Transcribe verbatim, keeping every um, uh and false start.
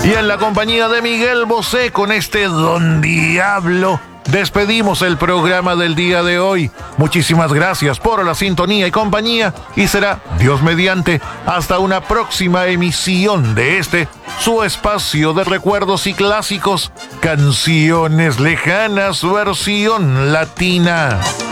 Y en la compañía de Miguel Bosé, con este Don Diablo, despedimos el programa del día de hoy. Muchísimas gracias por la sintonía y compañía, y será, Dios mediante, hasta una próxima emisión de este, su espacio de recuerdos y clásicos, Canciones Lejanas versión latina.